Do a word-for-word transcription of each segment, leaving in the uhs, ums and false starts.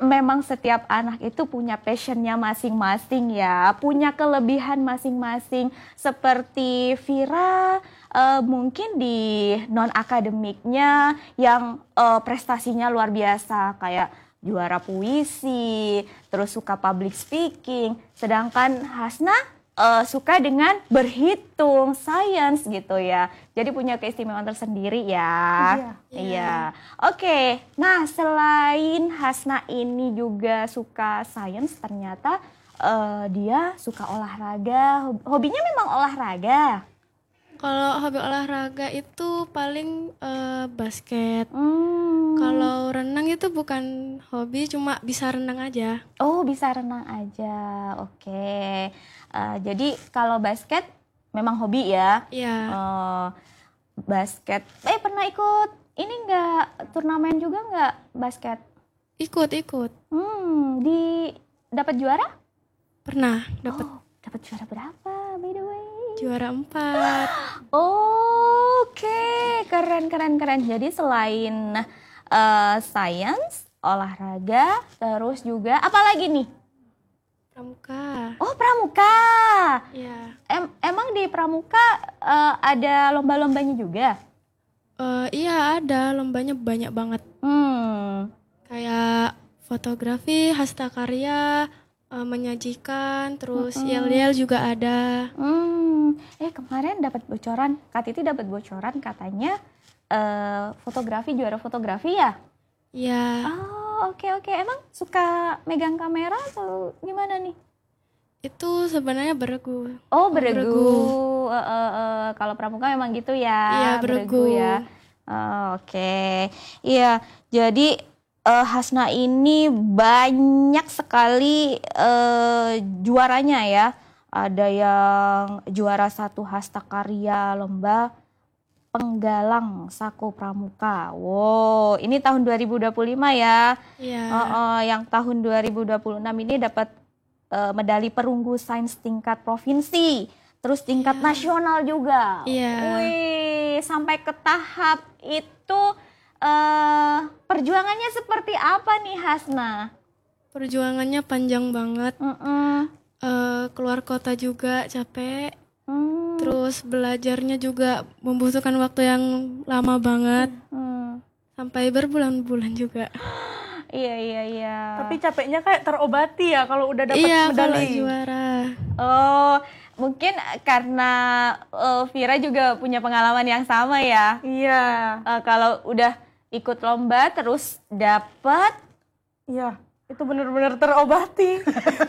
memang setiap anak itu punya passionnya masing-masing ya, punya kelebihan masing-masing. Seperti Vira uh, mungkin di non-akademiknya yang uh, prestasinya luar biasa, kayak juara puisi, terus suka public speaking. Sedangkan Hasna uh, suka dengan berhitung, sains gitu ya. Jadi punya keistimewaan tersendiri ya. Iya. Iya. Oke, nah selain Hasna ini juga suka sains, ternyata uh, dia suka olahraga. Hobinya memang olahraga. Kalau hobi olahraga itu paling uh, basket. Hmm. Kalau renang itu bukan hobi, cuma bisa renang aja. Oh, bisa renang aja. Oke. Uh, jadi kalau basket memang hobi ya? Iya. Uh, basket. Eh pernah ikut ini enggak turnamen juga enggak basket? Ikut ikut. Hmm. Di dapat juara? Pernah dapat. Oh, dapat juara berapa by the way? Juara empat. Oh, oke, okay. keren keren keren. Jadi selain uh, sains, olahraga, terus juga apa lagi nih? Pramuka. Oh, pramuka. Iya. Em emang di pramuka uh, ada lomba-lombanya juga? Uh, iya ada, lombanya banyak banget. Hmm. Kayak fotografi, hastakarya, uh, menyajikan, terus Mm-mm. yel-yel juga ada. Hmm. Eh kemarin dapat bocoran, Kak Titi dapat bocoran katanya uh, fotografi, juara fotografi ya? Iya. Oh, oke okay, oke. Okay. Emang suka megang kamera atau gimana nih? Itu sebenarnya beregu. Oh, beregu. beregu. Uh, uh, uh, kalau pramuka memang gitu ya. Iya, beregu, beregu ya. Uh, oke. Okay. Iya, jadi uh, Hasna ini banyak sekali uh, juaranya ya. Ada yang juara satu hastakarya lomba penggalang Sako Pramuka. Wow, ini tahun dua ribu dua puluh lima ya. Iya. Uh, uh, yang tahun dua ribu dua puluh enam ini dapat uh, medali perunggu sains tingkat provinsi, terus tingkat Iya. nasional juga. Iya. Wih, sampai ke tahap itu uh, perjuangannya seperti apa nih Hasna? Perjuangannya panjang banget. Mm-mm. Uh, keluar kota juga capek. Hmm. Terus belajarnya juga membutuhkan waktu yang lama banget. Hmm. Sampai berbulan-bulan juga. Iya iya iya. Tapi capeknya kayak terobati ya kalau udah dapat iya, medali. Kalau juara. Oh, mungkin karena uh, Vira juga punya pengalaman yang sama ya. Iya. Uh, kalau udah ikut lomba terus dapat, iya, itu benar-benar terobati.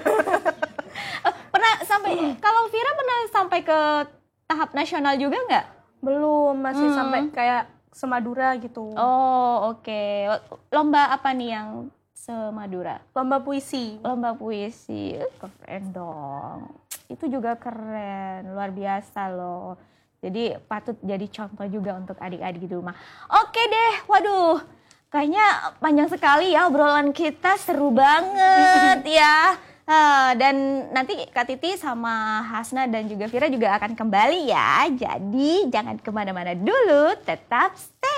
Pernah sampai, hmm. kalau Vira pernah sampai ke tahap nasional juga nggak? Belum, masih Hmm. sampai kayak semadura gitu. Oh, oke. Okay. Lomba apa nih yang semadura? Lomba puisi. Lomba puisi, keren dong. Itu juga keren, luar biasa loh. Jadi patut jadi contoh juga untuk adik-adik di rumah. Oke deh, waduh. Kayaknya panjang sekali ya obrolan kita, seru banget ya. Uh, dan nanti Kak Titi sama Hasna dan juga Vira juga akan kembali ya. Jadi jangan kemana-mana dulu, tetap stay.